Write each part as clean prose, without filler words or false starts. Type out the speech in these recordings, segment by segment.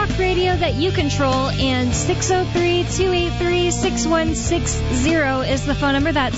talk radio that you control, and 603-283-6160 is the phone number. That's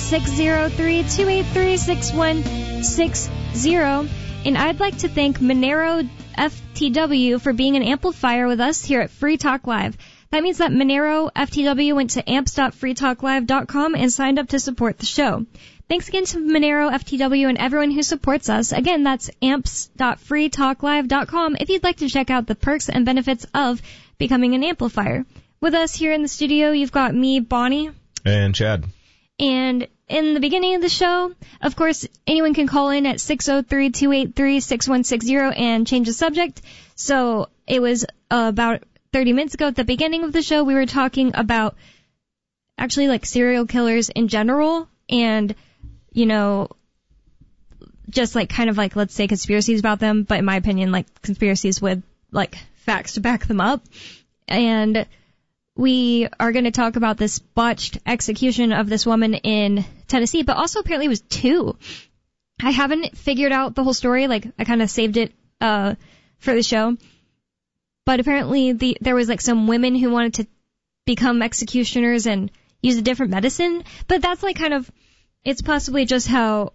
603-283-6160. And I'd like to thank Monero FTW for being an amplifier with us here at Free Talk Live. That means that Monero FTW went to amps.freetalklive.com and signed up to support the show. Thanks again to Monero FTW and everyone who supports us. Again, that's amps.freetalklive.com if you'd like to check out the perks and benefits of becoming an amplifier. With us here in the studio, you've got me, Bonnie. And Chad. And in the beginning of the show, of course, anyone can call in at 603-283-6160 and change the subject. So it was about 30 minutes ago at the beginning of the show, we were talking about actually like serial killers in general and, you know, just like kind of like, let's say conspiracies about them, but in my opinion, like conspiracies with like facts to back them up. And we are going to talk about this botched execution of this woman in Tennessee, but also apparently it was 2. I haven't figured out the whole story. Like I kind of saved it, for the show. But apparently there was like some women who wanted to become executioners and use a different medicine. But that's like kind of, it's possibly just how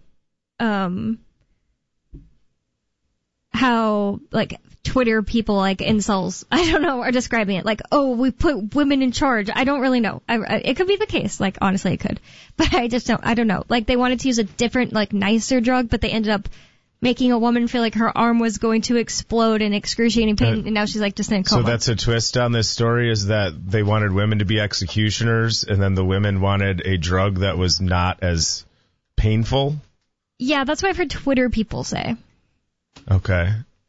like Twitter people like incels, I don't know, are describing it. Like, oh, we put women in charge. I don't really know. It could be the case. Like, honestly, it could. But I don't know. Like, they wanted to use a different, like, nicer drug, but they ended up making a woman feel like her arm was going to explode in excruciating pain, and now she's like just in a coma. So that's a twist on this story, is that they wanted women to be executioners, and then the women wanted a drug that was not as painful? Yeah, that's what I've heard Twitter people say. Okay.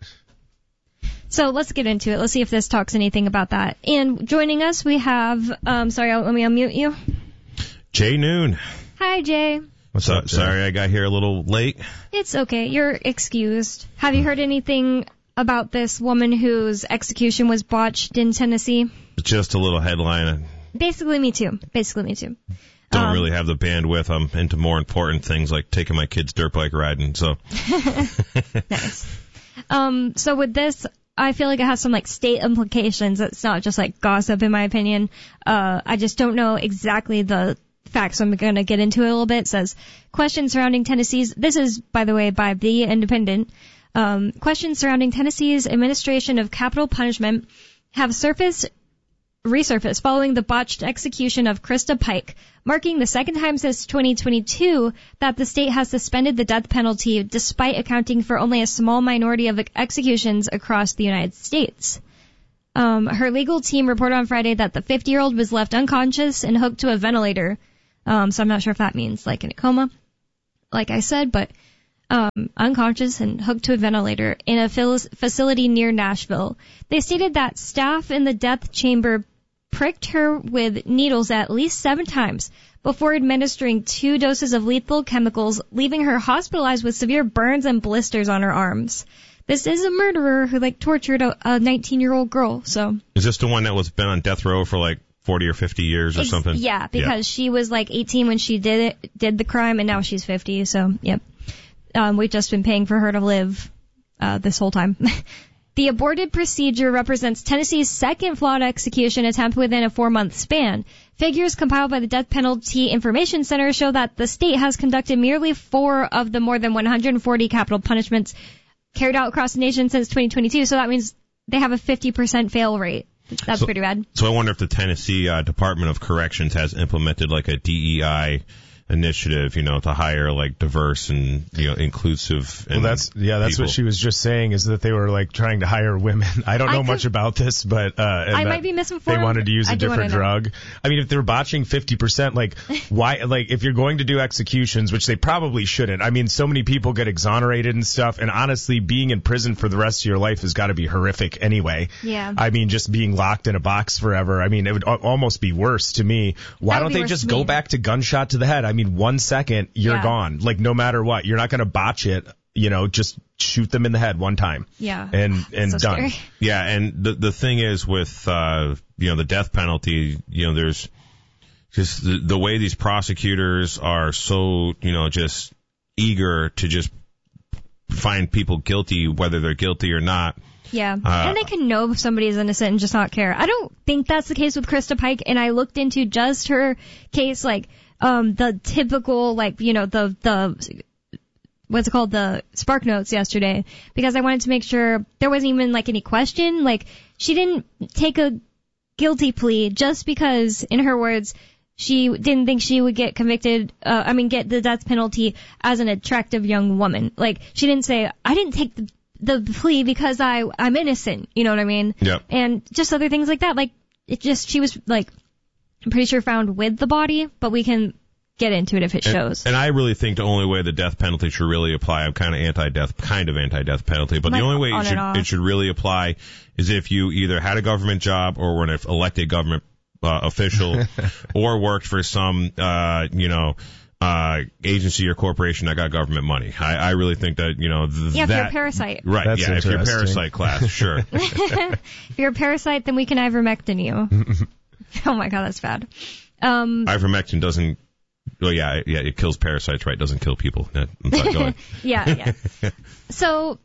So let's get into it. Let's see if this talks anything about that. And joining us, we have, let me unmute you. Jay Noon. Hi, Jay. What's up? Sorry I got here a little late. It's okay. You're excused. Have you heard anything about this woman whose execution was botched in Tennessee? Just a little headline. Basically me too. Don't really have the bandwidth. I'm into more important things like taking my kids dirt bike riding. So Nice. So with this, I feel like it has some like state implications. It's not just like gossip, in my opinion. I just don't know exactly the facts. So I'm going to get into it a little bit. It says, questions surrounding Tennessee's, this is, by the way, by The Independent, questions surrounding Tennessee's administration of capital punishment have resurfaced following the botched execution of Krista Pike, marking the second time since 2022 that the state has suspended the death penalty despite accounting for only a small minority of executions across the United States. Her legal team reported on Friday that the 50-year-old was left unconscious and hooked to a ventilator. So I'm not sure if that means like in a coma, like I said, but unconscious and hooked to a ventilator in a facility near Nashville. They stated that staff in the death chamber pricked her with needles at least 7 times before administering 2 doses of lethal chemicals, leaving her hospitalized with severe burns and blisters on her arms. This is a murderer who tortured a 19-year-old girl. So is this the one that was been on death row for 40 or 50 years or something? Yeah, because she was 18 when she did the crime, and now she's 50. So yep, we've just been paying for her to live this whole time. The aborted procedure represents Tennessee's second flawed execution attempt within a 4-month span. Figures compiled by the Death Penalty Information Center show that the state has conducted merely 4 of the more than 140 capital punishments carried out across the nation since 2022. So that means they have a 50% fail rate. That's pretty bad. So I wonder if the Tennessee Department of Corrections has implemented a DEI initiative, to hire diverse and inclusive. And that's what she was just saying, is that they were trying to hire women. I don't know much about this, but I might be misinformed. They wanted to use a different drug. I mean, if they're botching 50%, why? If you're going to do executions, which they probably shouldn't. I mean, so many people get exonerated and stuff, and honestly, being in prison for the rest of your life has got to be horrific anyway. Yeah. I mean, just being locked in a box forever. I mean, it would almost be worse to me. Why don't they just go back to gunshot to the head? I mean, 1 second, you're gone. No matter what, you're not going to botch it. Just shoot them in the head one time. Yeah. And so done. Scary. Yeah, and the thing is with the death penalty, there's just the way these prosecutors are so just eager to just find people guilty, whether they're guilty or not. Yeah, and they can know if somebody is innocent and just not care. I don't think that's the case with Krista Pike, and I looked into just her case, like, the typical, like, you know, the what's it called, the Spark Notes yesterday, because I wanted to make sure there wasn't even, like, any question. Like, she didn't take a guilty plea just because, in her words, she didn't think she would get convicted, get the death penalty as an attractive young woman. Like, she didn't say, I didn't take the plea because I'm innocent. You know what I mean? Yep. And just other things like that. Like, she was, like, I'm pretty sure found with the body, but we can get into it if it shows. And I really think the only way the death penalty should really apply, I'm kind of anti-death penalty, but the only way it should really apply is if you either had a government job or were an elected government official or worked for some, agency or corporation that got government money. I really think that, if you're a parasite. Right, That's if you're a parasite class, sure. If you're a parasite, then we can ivermectin you. Oh my God, that's bad. Ivermectin doesn't, it kills parasites, right? It doesn't kill people. I'm sorry, go ahead. Yeah. So,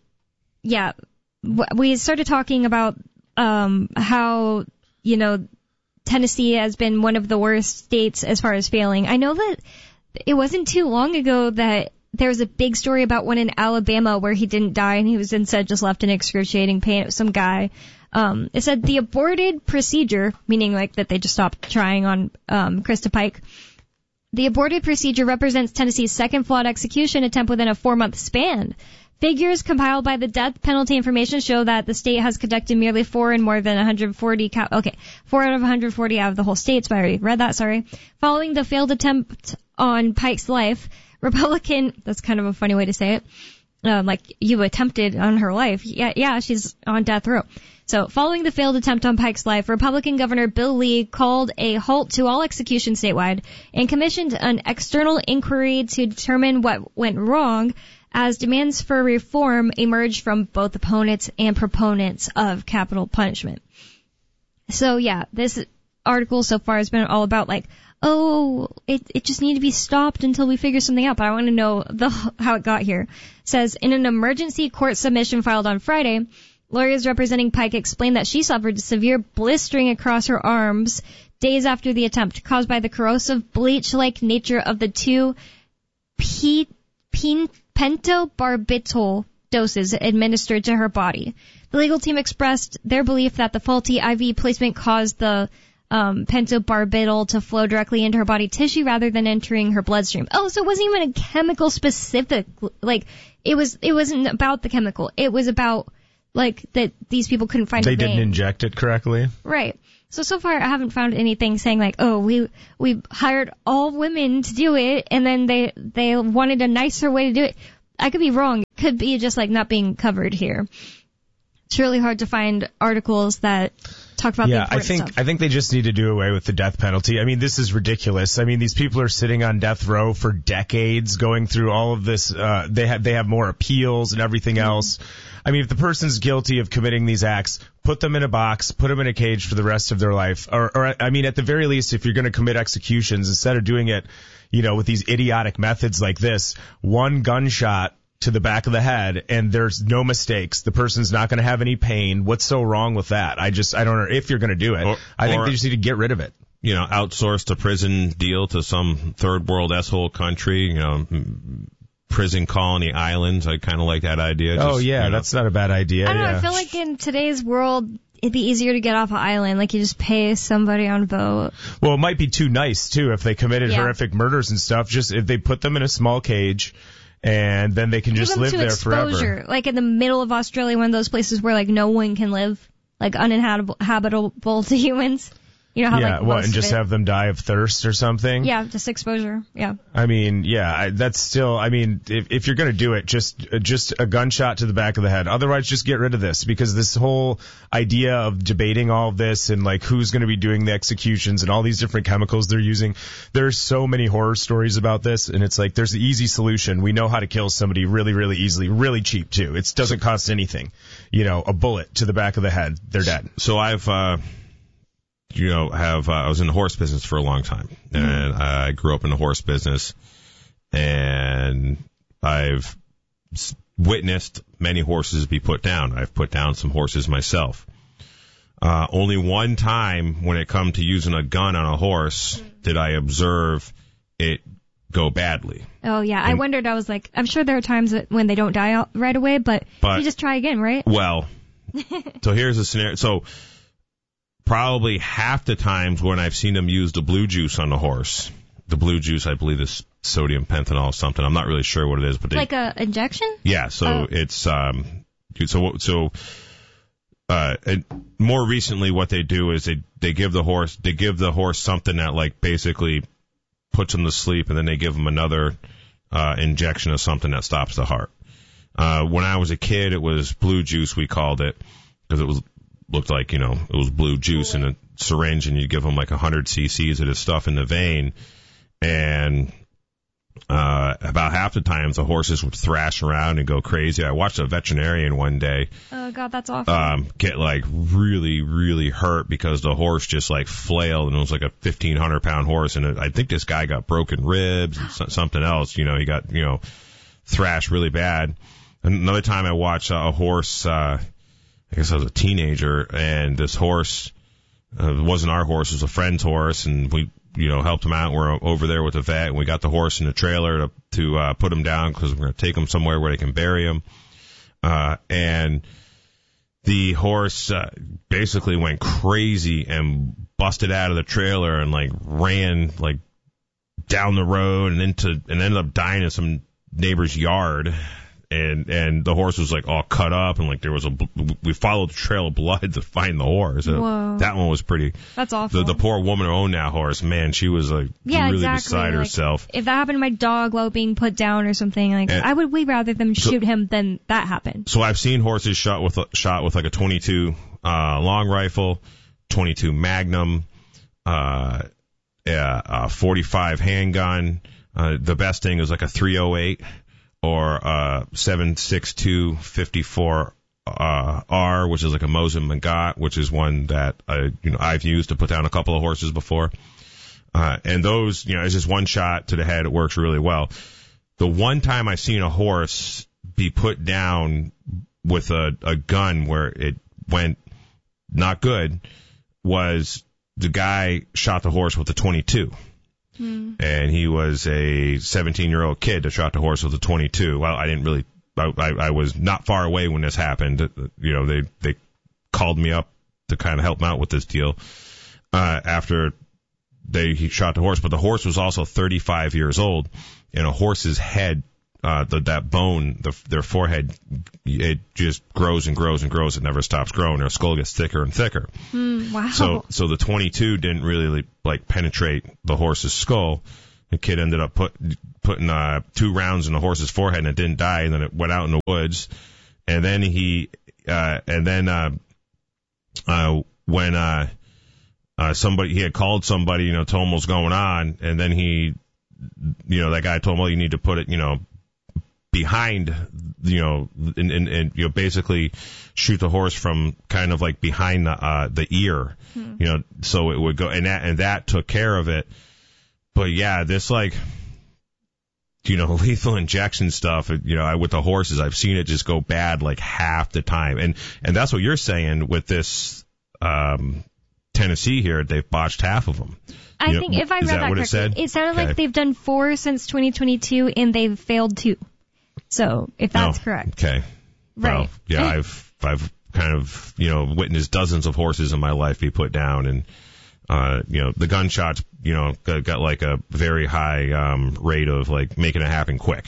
we started talking about how, Tennessee has been one of the worst states as far as failing. I know that it wasn't too long ago that there was a big story about one in Alabama where he didn't die and he was instead just left in excruciating pain. It was some guy. It said the aborted procedure, meaning like that they just stopped trying on Krista Pike. The aborted procedure represents Tennessee's second flawed execution attempt within a 4-month span. Figures compiled by the Death Penalty Information show that the state has conducted merely 4 out of 140 out of the whole state, so I already read that, sorry. Following the failed attempt on Pike's life, Republican, that's kind of a funny way to say it, like you attempted on her life. Yeah, she's on death row. So, following the failed attempt on Pike's life, Republican Governor Bill Lee called a halt to all executions statewide and commissioned an external inquiry to determine what went wrong, as demands for reform emerged from both opponents and proponents of capital punishment. So, this article so far has been all about like, it just needs to be stopped until we figure something out, but I want to know how it got here. It says, in an emergency court submission filed on Friday, lawyers representing Pike explained that she suffered severe blistering across her arms days after the attempt, caused by the corrosive bleach-like nature of the two pentobarbital doses administered to her body. The legal team expressed their belief that the faulty IV placement caused the pentobarbital to flow directly into her body tissue rather than entering her bloodstream. Oh, so it wasn't even a chemical specific, like, it wasn't about the chemical. It was about, like, that these people couldn't find a vein. They didn't inject it correctly? Right. So far I haven't found anything saying like, we hired all women to do it and then they wanted a nicer way to do it. I could be wrong. It could be just like not being covered here. It's really hard to find articles that talk about the important stuff. I think they just need to do away with the death penalty. I mean, this is ridiculous. I mean, these people are sitting on death row for decades, going through all of this. They have more appeals and everything else. I mean, if the person's guilty of committing these acts, put them in a box, put them in a cage for the rest of their life. Or I mean, at the very least, if you're going to commit executions, instead of doing it, with these idiotic methods like this, one gunshot to the back of the head and there's no mistakes. The person's not going to have any pain. What's so wrong with that? I don't know if you're going to do it. I think they just need to get rid of it. Outsource the prison deal to some third world asshole country, prison colony islands. I kind of like that idea. That's not a bad idea. I don't know. I feel like in today's world, it'd be easier to get off an island. Like, you just pay somebody on a boat. Well, it might be too nice, too, if they committed horrific murders and stuff. Just if they put them in a small cage and then they can just live there forever. Like in the middle of Australia, one of those places where like no one can live, like uninhabitable to humans. You know how and just have them die of thirst or something? Yeah, just exposure. Yeah. I mean, that's still, I mean, if you're going to do it, just a gunshot to the back of the head. Otherwise, just get rid of this, because this whole idea of debating all of this and like who's going to be doing the executions and all these different chemicals they're using, there's so many horror stories about this, and it's like there's the easy solution. We know how to kill somebody really, really easily, really cheap too. It doesn't cost anything. A bullet to the back of the head, they're dead. So I was in the horse business for a long time, and I grew up in the horse business, and I've witnessed many horses be put down. I've put down some horses myself. Only one time when it come to using a gun on a horse did I observe it go badly. Oh, yeah. I wondered, I was like, I'm sure there are times when they don't die right away, but you just try again, right? Well, so here's a scenario. So probably half the times when I've seen them use the blue juice on the horse, the blue juice, I believe, is sodium pentanol or something. I'm not really sure what it is, but like a injection? Yeah. So it's and more recently, what they do is they give the horse something that like basically puts him to sleep, and then they give him another injection of something that stops the heart. When I was a kid, it was blue juice, we called it, because it looked like, it was blue juice in a syringe, and you give them like 100 cc's of this stuff in the vein, and about half the time the horses would thrash around and go crazy. I watched a veterinarian one day. Oh God, that's awful. Get like really, really hurt because the horse just like flailed, and it was like a 1,500-pound horse, and I think this guy got broken ribs and something else. He got thrashed really bad. Another time I watched a horse. I guess I was a teenager, and this horse wasn't our horse; it was a friend's horse, and we helped him out. We're over there with the vet, and we got the horse in the trailer to put him down because we're going to take him somewhere where they can bury him. And the horse basically went crazy and busted out of the trailer and like ran like down the road and ended up dying in some neighbor's yard. And the horse was like all cut up, and like we followed the trail of blood to find the horse. Whoa. That one was pretty. That's awful. The poor woman who owned that horse, man, she was like really beside herself. If that happened to my dog while being put down or something, I would way rather them shoot him than that happen. So I've seen horses shot with like a 22 long rifle, 22 Magnum, a 45 handgun. The best thing is like a 308. Or 7.62 54 R, which is like a Mosin Nagant, which is one that I've used to put down a couple of horses before. And those, it's just one shot to the head. It works really well. The one time I've seen a horse be put down with a gun where it went not good was the guy shot the horse with a 22. And he was a 17-year-old kid that shot the horse with a 22. Well, I didn't really, I was not far away when this happened. They called me up to kind of help him out with this deal, after he shot the horse. But the horse was also 35 years old, and a horse's head, that bone, their forehead, it just grows and grows and grows. It never stops growing. Their skull gets thicker and thicker. Wow. So the 22 didn't really like penetrate the horse's skull. The kid ended up putting 2 rounds in the horse's forehead, and it didn't die. And then it went out in the woods. And then when somebody, he had called somebody, told him what was going on, and then that guy told him, well, you need to put it, behind, and basically shoot the horse from kind of like behind the ear, so it would go, and that took care of it. But yeah, this lethal injection stuff, with the horses, I've seen it just go bad like half the time, and that's what you're saying with this Tennessee here. They've botched half of them. I think if I read that correctly, it sounded like they've done 4 since 2022, and they've failed 2. So if that's correct. Okay. Right. Well, yeah, I've kind of, witnessed dozens of horses in my life be put down, and, the gunshots, got like a very high, rate of like making it happen quick.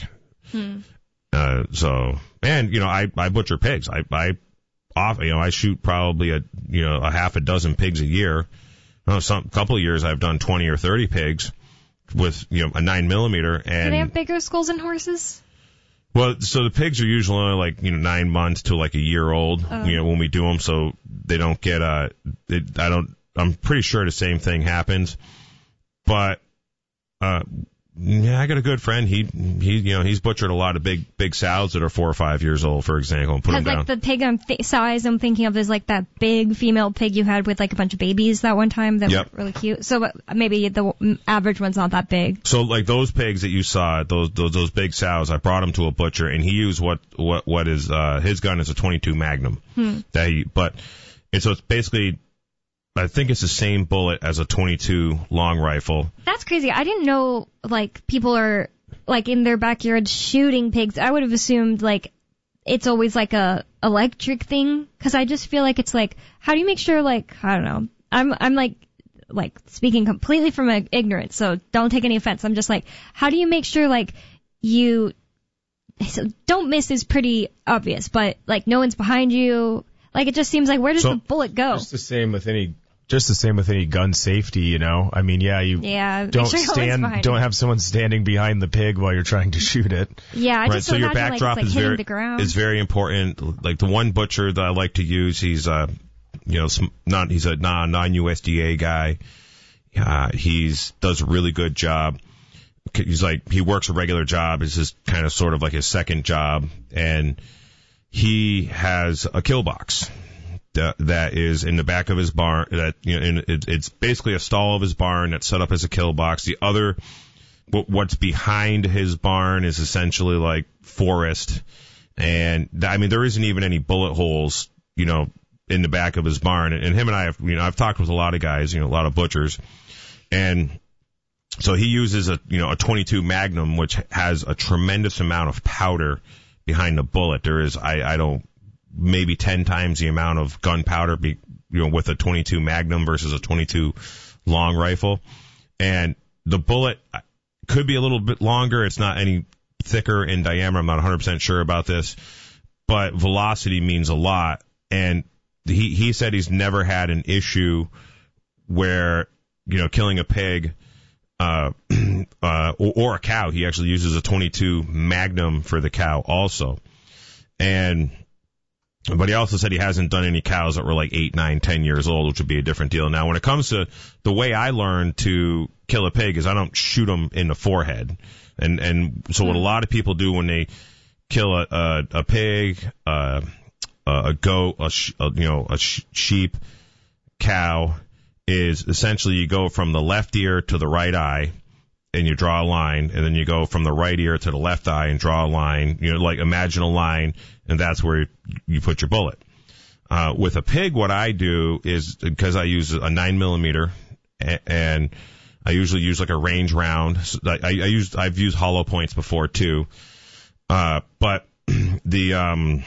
So, and, I butcher pigs. I shoot probably a half a dozen pigs a year. Couple of years I've done 20 or 30 pigs with, a 9mm. And do they have bigger skulls than horses? Well, so the pigs are usually only like, 9 months to like a year old, when we do them. So they don't get, I'm pretty sure the same thing happens. But, Yeah, I got a good friend. He's butchered a lot of big sows that are 4 or 5 years old, for example, and put them down. Like the pig size I'm thinking of is like that big female pig you had with like a bunch of babies that one time that were really cute. So maybe the average one's not that big. So like those pigs that you saw, those big sows, I brought them to a butcher, and he used what is his gun is a 22 Magnum. And so it's basically, I think it's the same bullet as a 22 long rifle. That's crazy. I didn't know, like, people are, like, in their backyard shooting pigs. I would have assumed, like, it's always, like, a electric thing. Because I just feel like it's, like, how do you make sure, like, I don't know. I'm like, speaking completely from ignorance, so don't take any offense. I'm just like, how do you make sure, like, don't miss is pretty obvious, but, like, no one's behind you. Like, it just seems like, where does the bullet go? Just the same with any gun safety, you know. I mean, don't have someone standing behind the pig while you're trying to shoot it. Yeah, I just so your imagine, backdrop like, is very important. Like the one butcher that I like to use, he's he's a non-USDA guy. He does a really good job. He works a regular job. It's just kind of sort of like his second job, and he has a kill box that is in the back of his barn. It's basically a stall of his barn that's set up as a kill box. The other, what's behind his barn is essentially like forest, and I mean there isn't even any bullet holes, in the back of his barn. And him and I have, I've talked with a lot of guys, a lot of butchers, and so he uses a 22 Magnum, which has a tremendous amount of powder behind the bullet. There is, maybe 10 times the amount of gunpowder, with a 22 Magnum versus a 22 long rifle. And the bullet could be a little bit longer. It's not any thicker in diameter. I'm not 100% sure about this, but velocity means a lot. And he said he's never had an issue where, killing a pig, or a cow. He actually uses a 22 Magnum for the cow also. But he also said he hasn't done any cows that were like 8, 9, 10 years old, which would be a different deal. Now, when it comes to the way I learned to kill a pig is I don't shoot them in the forehead. And so what a lot of people do when they kill a pig, a goat, a sheep, cow, is essentially you go from the left ear to the right eye, and you draw a line, and then you go from the right ear to the left eye and draw a line, like imagine a line, and that's where you put your bullet. With a pig, what I do is, because I use a 9mm, and I usually use like a range round. I've used hollow points before too. But the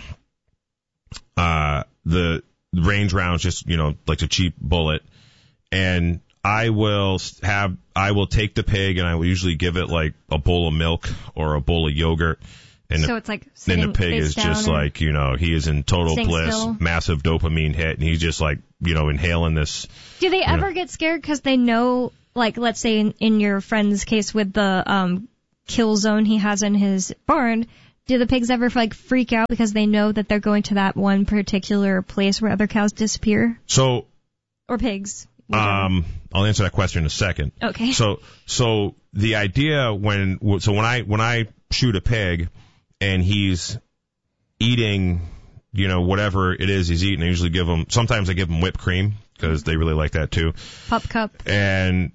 range round's just, like a cheap bullet. And I will take the pig, and I will usually give it like a bowl of milk or a bowl of yogurt. And so it's like sitting, and the pig is just like, he is in total bliss, still. Massive dopamine hit, and he's just like, inhaling this. Do they ever get scared because they know, like, let's say in your friend's case with the kill zone he has in his barn, do the pigs ever like freak out because they know that they're going to that one particular place where other cows disappear? Or pigs? I'll answer that question in a second. Okay. So the idea when I shoot a pig and he's eating, whatever it is he's eating, sometimes I give him whipped cream because they really like that too. Pop cup. And,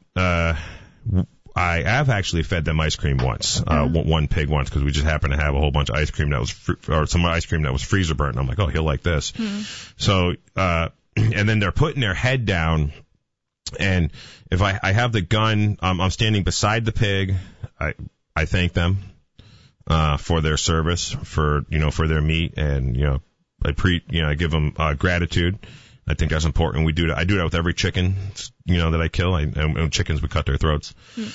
I have actually fed them ice cream once, one pig once, because we just happened to have a whole bunch of ice cream that was, or some ice cream that was freezer burnt. And I'm like, oh, he'll like this. So, and then they're putting their head down. And if I have the gun, I'm standing beside the pig. I thank them, for their service, for their meat. And, I give them, gratitude. I think that's important. I do that with every chicken, that I kill. And chickens, we cut their throats.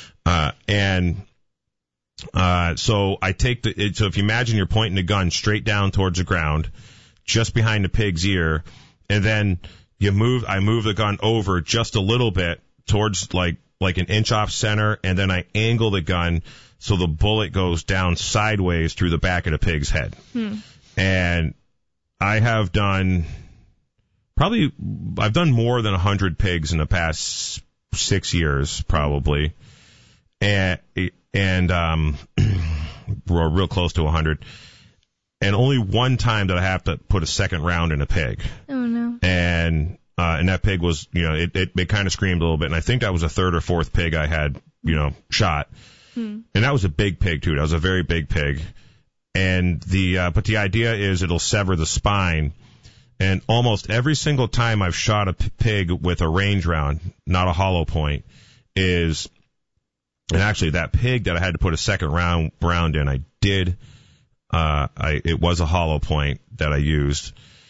So I take so if you imagine you're pointing the gun straight down towards the ground, just behind the pig's ear, and then I move the gun over just a little bit towards like an inch off center, and then I angle the gun so the bullet goes down sideways through the back of the pig's head. And I have done I've done more than 100 pigs in the past 6 years, probably. And and we're real close to 100. And only one time did I have to put a second round in a pig. Oh no! And that pig was, it kind of screamed a little bit. And I think that was a third or fourth pig I had, shot. And that was a big pig too. That was a very big pig. And but the idea is it'll sever the spine. And almost every single time I've shot a pig with a range round, not a hollow point, and actually that pig that I had to put a second round in, I did. It was a hollow point that I used.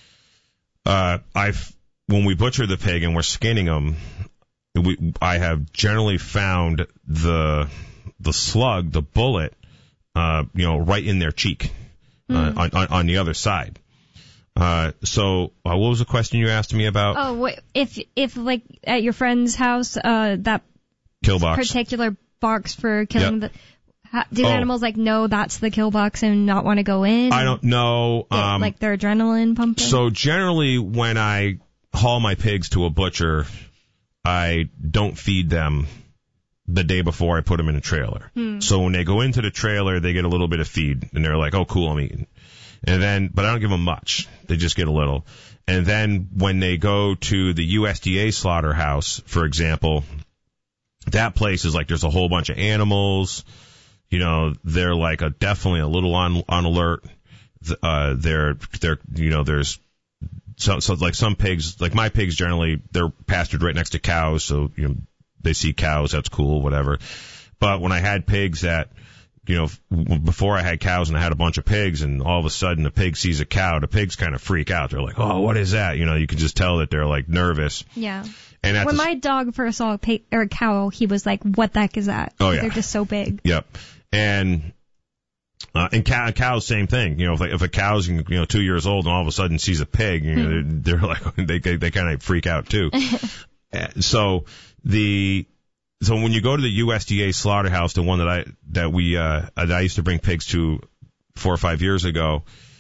When we butcher the pig and we're skinning them, I have generally found the slug, the bullet, right in their cheek, on the other side. So what was the question you asked me about? Oh, if like at your friend's house, that kill box, particular box for killing do animals know that's the kill box and not want to go in? I don't know. Like their adrenaline pumping? So generally when I haul my pigs to a butcher, I don't feed them the day before I put them in a trailer. So when they go into the trailer, they get a little bit of feed and they're like, oh cool, I'm eating. But I don't give them much. They just get a little. And then when they go to the USDA slaughterhouse, for example, that place is there's a whole bunch of animals. They're definitely a little on alert. There's some pigs, like my pigs generally, they're pastured right next to cows. So, they see cows, that's cool, whatever. But when I had pigs that, before I had cows and I had a bunch of pigs and all of a sudden the pig sees a cow, the pigs kind of freak out. They're like, oh, what is that? You can just tell that they're nervous. Yeah. And when my dog first saw a cow, he was like, what the heck is that? Oh, yeah. They're just so big. Yep. And cows, same thing. If a cow's 2 years old and all of a sudden sees a pig, they're like they kind of freak out too. So when you go to the USDA slaughterhouse, the one that I used to bring pigs to 4 or 5 years ago,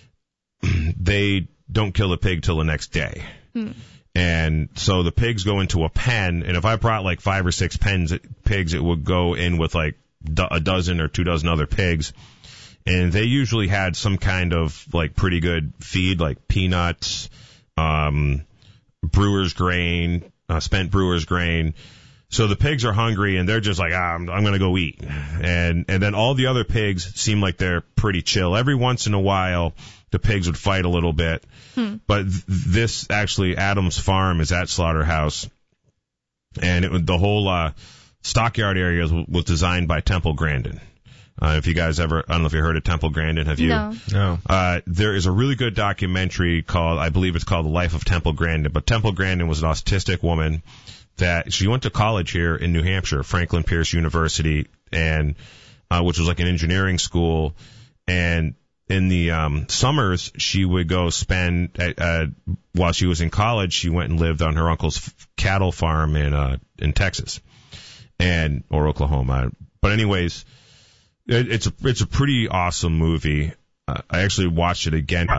they don't kill the pig till the next day. And so the pigs go into a pen, and if I brought 5 or 6 pigs, it would go in with a dozen or 2 dozen other pigs. And they usually had some kind of pretty good feed, like peanuts, brewer's grain, spent brewer's grain. So the pigs are hungry and they're just I'm going to go eat. And then all the other pigs seem like they're pretty chill. Every once in a while, the pigs would fight a little bit. But this actually, Adams Farm is at Slaughterhouse. And the whole stockyard area was designed by Temple Grandin. If you guys I don't know if you heard of Temple Grandin, have you? No. There is a really good documentary I believe it's called The Life of Temple Grandin. But Temple Grandin was an autistic woman that she went to college here in New Hampshire, Franklin Pierce University, and which was an engineering school. And in the summers, she would go spend while she was in college. She went and lived on her uncle's cattle farm in Texas or Oklahoma. But anyways, it's a pretty awesome movie. I actually watched it again